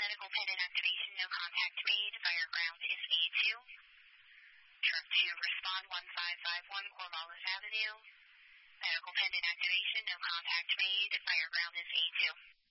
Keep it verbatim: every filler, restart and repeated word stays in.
medical pendant activation, no contact made. Fire ground is A two. Truck two, respond one five five one Corvallis Avenue. Medical pendant activation, no contact made. Fire ground is A two.